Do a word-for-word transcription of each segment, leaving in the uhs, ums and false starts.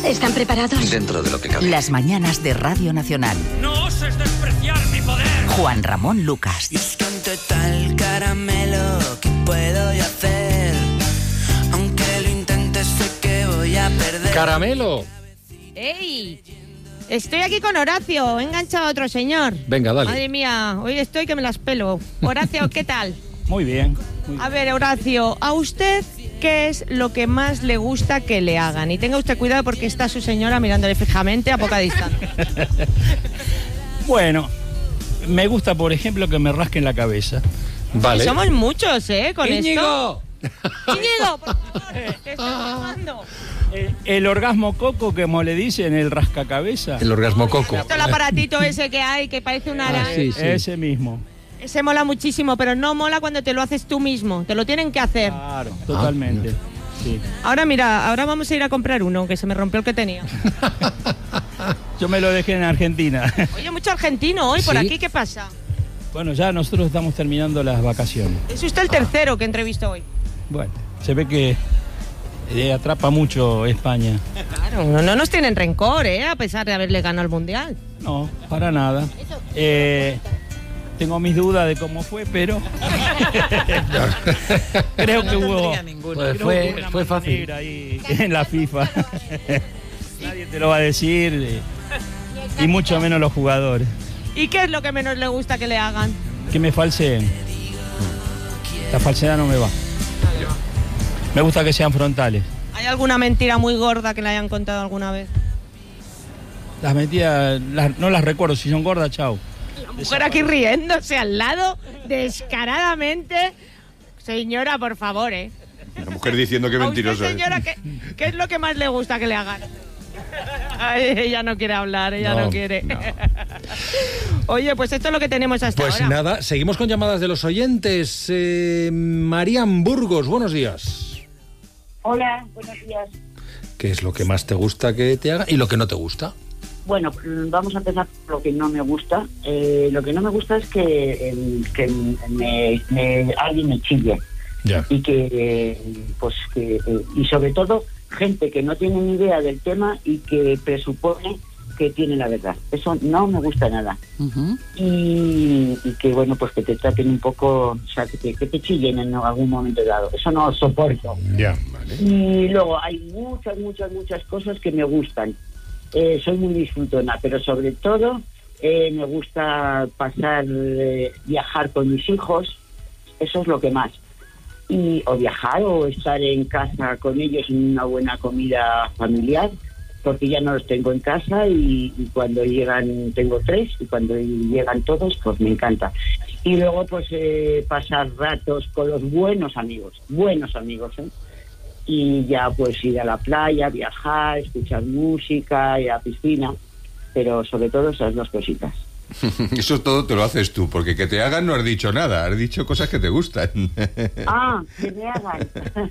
¿Están preparados? Dentro de lo que cabe. Las mañanas de Radio Nacional. No oses despreciar mi poder. Juan Ramón Lucas. Y es que ante tal caramelo, ¿qué puedo yo hacer? Aunque lo intente, sé que voy a perder. ¡Caramelo! ¡Ey! Estoy aquí con Horacio, he enganchado a otro señor. Venga, dale. Madre mía, hoy estoy que me las pelo. Horacio, ¿qué tal? Muy bien. Muy bien. A ver, Horacio, ¿a usted qué es lo que más le gusta que le hagan? Y tenga usted cuidado porque está su señora mirándole fijamente a poca distancia. Bueno, me gusta, por ejemplo, que me rasquen la cabeza. Vale. Y somos muchos, ¿eh? Con ¡Íñigo! esto. ¡Íñigo, por favor! ¡Te estoy llamando! El, el orgasmo coco, como le dicen, el rascacabeza. El orgasmo coco. Esto el aparatito ese que hay, que parece una araña. Ah, sí, sí. Ese mismo. Ese mola muchísimo, pero no mola cuando te lo haces tú mismo. Te lo tienen que hacer. Claro, totalmente. Sí. Ahora mira, ahora vamos a ir a comprar uno, que se me rompió el que tenía. Yo me lo dejé en Argentina. Oye, mucho argentino hoy por ¿Sí? aquí, ¿qué pasa? Bueno, ya nosotros estamos terminando las vacaciones. Es usted el tercero que entrevisto hoy. Bueno, se ve que eh, atrapa mucho España. Claro, no, no nos tienen rencor, ¿eh? A pesar de haberle ganado el Mundial. No, para nada. Eh, tengo mis dudas de cómo fue, pero creo que hubo, Pues creo fue- que hubo una fue mano fácil. negra ahí en la FIFA. Nadie te lo va a decir, eh, y mucho menos los jugadores. ¿Y qué es lo que menos le gusta que le hagan? Que me falseen. La falsedad no me va. Me gusta que sean frontales. ¿Hay alguna mentira muy gorda que le hayan contado alguna vez? Las mentiras las- no las recuerdo, si son gordas, chao. La mujer aquí riéndose al lado, descaradamente. Señora, por favor, ¿eh? La mujer diciendo que A usted, mentiroso es. señora, ¿qué, ¿qué es lo que más le gusta que le hagan? Ay, ella no quiere hablar, ella no, No, quiere. no. Oye, pues esto es lo que tenemos hasta Pues ahora. nada, seguimos con llamadas de los oyentes. Eh, Marían Burgos, buenos días. Hola, buenos días. ¿Qué es lo que más te gusta que te haga y lo que no te gusta? Bueno, vamos a empezar por lo que no me gusta. Eh, lo que no me gusta es que, eh, que me, me- alguien me chille Ya. y que, eh, pues que, eh, y sobre todo gente que no tiene ni idea del tema y que presupone que tiene la verdad. Eso no me gusta nada. Uh-huh. Y, y que bueno, pues que te traten un poco, o sea, que te, que te chillen en algún momento dado. Eso no lo soporto. Ya, vale. Y luego hay muchas, muchas, muchas cosas que me gustan. Eh, soy muy disfrutona, pero sobre todo eh, me gusta pasar, eh, viajar con mis hijos. Eso es lo que más. Y o viajar o estar en casa con ellos en una buena comida familiar, porque ya no los tengo en casa y, y cuando llegan, tengo tres, y cuando llegan todos, pues me encanta. Y luego pues eh, pasar ratos con los buenos amigos, buenos amigos, ¿eh? Y ya pues ir a la playa, viajar, escuchar música, ir a la piscina, pero sobre todo esas dos cositas. Eso todo te lo haces tú, porque que te hagan no has dicho nada, has dicho cosas que te gustan. Ah, que me hagan.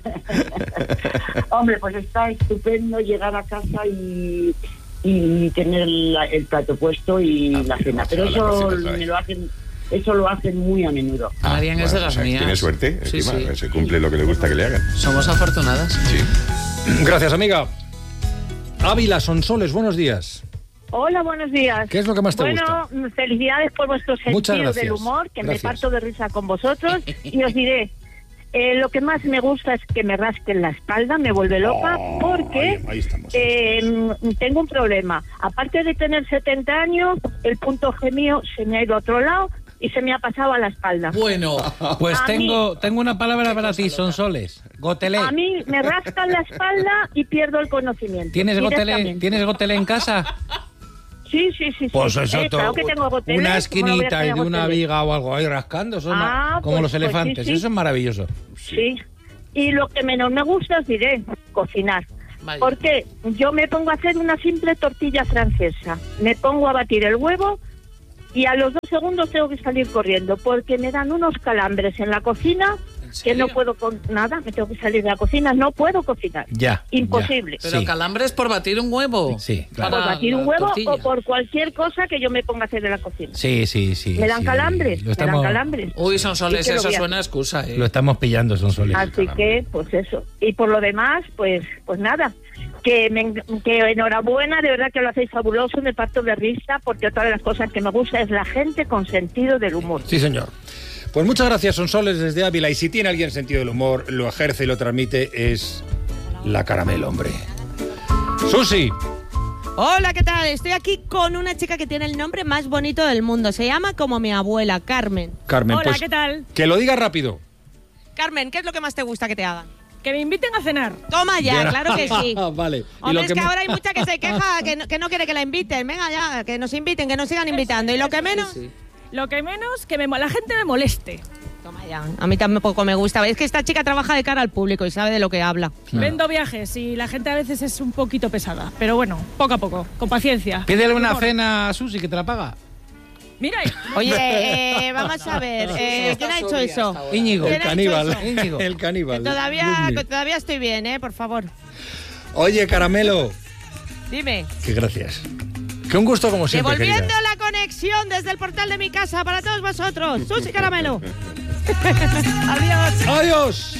Hombre, pues está estupendo llegar a casa y, y tener la- el plato puesto y Ah, la pero cena. vamos Pero a la eso cocina otra vez. me lo hacen, eso lo hacen muy a menudo. Ah, Marian es de bueno, las o sea, mías. Tiene suerte, Sí, encima, sí. se cumple lo que le gusta que le hagan. Somos afortunadas. Sí. Gracias, amiga. Ávila Sonsoles, buenos días. Hola, buenos días. ¿Qué es lo que más te bueno, gusta? felicidades por vuestro Muchas sentido gracias. del humor, que Gracias. me parto de risa con vosotros. Y os diré, eh, lo que más me gusta es que me rasquen la espalda, me vuelve loca, Oh, porque ahí- ahí estamos. eh, tengo un problema. Aparte de tener setenta años, el punto G mío se me ha ido a otro lado y se me ha pasado a la espalda. Bueno, Pues A tengo, tengo una palabra para ti, Sonsoles. Gotelé. A mí me rascan la espalda y pierdo el conocimiento. ¿Tienes gotelé, directamente. ¿Tienes gotelé en casa? Sí, sí, sí. sí. Pues eso, Eh, claro que tengo gotelé, una ¿cómo no voy a esquinita y tener de una gotelé? viga o algo ahí rascando, eso es Ah, ma- como pues- los pues sí, elefantes, sí. eso es maravilloso. Sí. Y lo que menos me gusta, os diré, cocinar. Vaya. Porque yo me pongo a hacer una simple tortilla francesa. Me pongo a batir el huevo y a los dos segundos tengo que salir corriendo porque me dan unos calambres en la cocina que no puedo con nada, me tengo que salir de la cocina, no puedo cocinar. Ya. Imposible. Pero Sí. calambres por batir un huevo. Sí, claro. Por Para batir un la huevo tortilla. o por cualquier cosa que yo me ponga a hacer en la cocina. Sí, sí, sí. me dan sí. calambres, Lo me estamos, dan calambres. Uy, Sonsoles, ¿Y qué lo eso voy a suena a hacer? excusa, ¿eh? lo estamos pillando, Sonsoles. Así que, pues eso. Y por lo demás, pues pues nada. que, me, que enhorabuena, de verdad que lo hacéis fabuloso, me parto de risa, porque otra de las cosas que me gusta es la gente con sentido del humor. Sí, señor. Pues muchas gracias, Sonsoles, desde Ávila. Y si tiene alguien sentido del humor, lo ejerce y lo transmite, es la Caramelo, hombre. Susi. Hola, ¿qué tal? Estoy aquí con una chica que tiene el nombre más bonito del mundo. Se llama como mi abuela, Carmen. Carmen, Hola, pues, ¿qué tal? que lo diga rápido. Carmen, ¿qué es lo que más te gusta que te hagan? Que me inviten a cenar. Toma ya, Bien. claro que sí. Vale. Y Hombre, lo es que que me- ahora hay mucha que se queja, que no, que no quiere que la inviten. Venga ya, que nos inviten, que nos sigan invitando. Y lo que menos... Lo que menos, que me, mo- la gente me moleste. Toma ya, a mí tampoco me gusta. Es que esta chica trabaja de cara al público y sabe de lo que habla. Vendo viajes y la gente a veces es un poquito pesada. Pero bueno, poco a poco, con paciencia. Pídele una Humor. cena a Susi que te la paga. Mira, Oye, eh, vamos a ver, eh, ¿quién ha hecho eso? Íñigo. El ¿Quién ha caníbal. hecho eso? Íñigo. El caníbal. Que todavía, Dios mío. que todavía estoy bien, ¿eh? Por favor. Oye, Caramelo. Dime. Que gracias. Que un gusto como siempre, Devolviendo querida. la conexión desde el portal de mi casa para todos vosotros. Susi Caramelo. Adiós. Adiós.